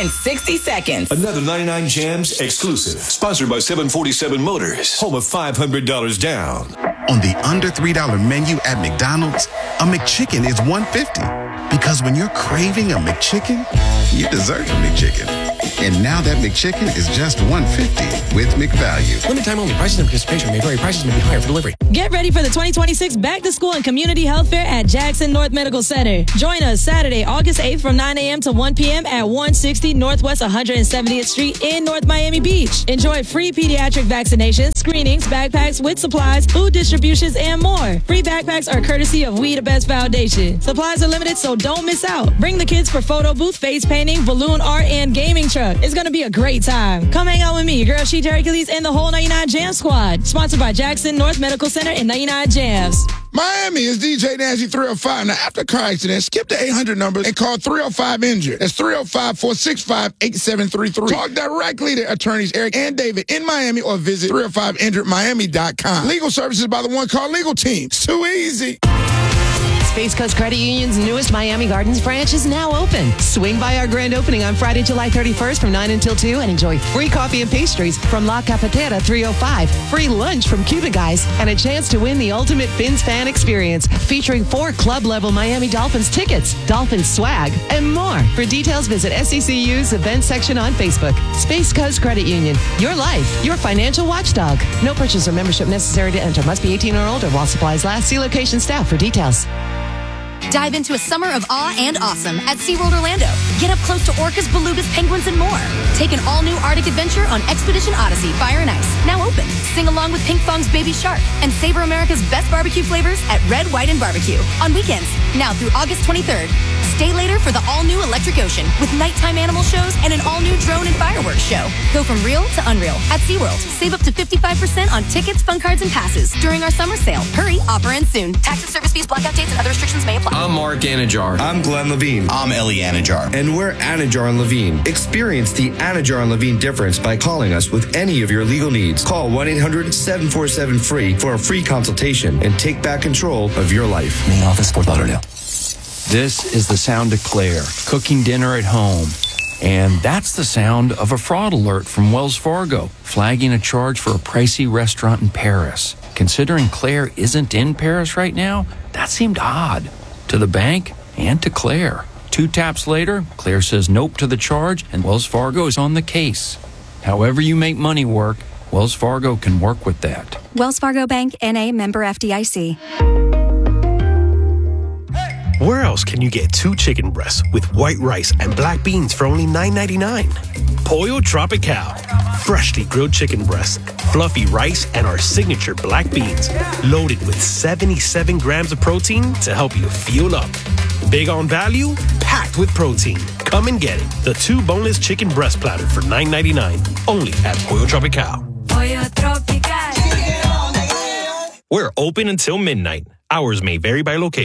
in 60 seconds. Another 99 Jams exclusive. Sponsored by 747 Motors. Home of $500 down. On the under $3 menu at McDonald's, a McChicken is $1.50. Because when you're craving a McChicken, you deserve a McChicken. And now that McChicken is just $1.50 with McValue. Limited time only. Prices and participation may vary. Prices may be higher for delivery. Get ready for the 2026 Back to School and Community Health Fair at Jackson North Medical Center. Join us Saturday, August 8th from 9 a.m. to 1 p.m. at 160 Northwest 170th Street in North Miami Beach. Enjoy free pediatric vaccinations, screenings, backpacks with supplies, food distributions, and more. Free backpacks are courtesy of We the Best Foundation. Supplies are limited, so don't miss out. Bring the kids for photo booth, face painting, balloon art, and gaming truck. It's going to be a great time. Come hang out with me, your girl, She Hercules, and the whole 99 Jam Squad. Sponsored by Jackson North Medical Center and 99 Jams. Miami is DJ Nancy 305. Now, after a car accident, skip the 800 numbers and call 305-INJURED. That's 305-465-8733. Talk directly to attorneys Eric and David in Miami or visit 305injuredmiami.com. Legal services by the one called Legal Team. It's too easy. Space Coast Credit Union's newest Miami Gardens branch is now open. Swing by our grand opening on Friday, July 31st from 9 until 2 and enjoy free coffee and pastries from La Cafetera 305, free lunch from Cuba Guys, and a chance to win the ultimate Fins fan experience featuring 4 club-level Miami Dolphins tickets, Dolphins swag, and more. For details, visit SCCU's event section on Facebook. Space Coast Credit Union, your life, your financial watchdog. No purchase or membership necessary to enter. Must be 18 or older while supplies last. See location staff for details. Dive into a summer of awe and awesome at SeaWorld Orlando. Get up close to orcas, belugas, penguins, and more. Take an all-new Arctic adventure on Expedition Odyssey Fire and Ice, now open. Sing along with Pink Fong's Baby Shark and savor America's best barbecue flavors at Red, White, and Barbecue on weekends, now through August 23rd. Stay later for the all-new Electric Ocean with nighttime animal shows and an all-new drone and fireworks show. Go from real to unreal at SeaWorld. Save up to 55% on tickets, fun cards, and passes during our summer sale. Hurry, offer ends soon. Tax and service fees, blackout dates, and other restrictions may apply. I'm Mark Anajar. I'm Glenn Levine. I'm Ellie Anajar. And we're Anajar and Levine. Experience the Anajar and Levine difference by calling us with any of your legal needs. Call 1-800-747-FREE for a free consultation and take back control of your life. Main office, Fort Lauderdale. This is the sound of Claire cooking dinner at home. And that's the sound of a fraud alert from Wells Fargo, flagging a charge for a pricey restaurant in Paris. Considering Claire isn't in Paris right now, that seemed odd to the bank and to Claire. 2 taps later, Claire says nope to the charge, and Wells Fargo is on the case. However you make money work, Wells Fargo can work with that. Wells Fargo Bank, N.A., member FDIC. Where else can you get 2 chicken breasts with white rice and black beans for only $9.99? Pollo Tropical. Freshly grilled chicken breasts, fluffy rice, and our signature black beans. Loaded with 77 grams of protein to help you fuel up. Big on value, packed with protein. Come and get it. The 2 boneless chicken breast platter for $9.99. Only at Pollo Tropical. Pollo Tropical. We're open until midnight. Hours may vary by location.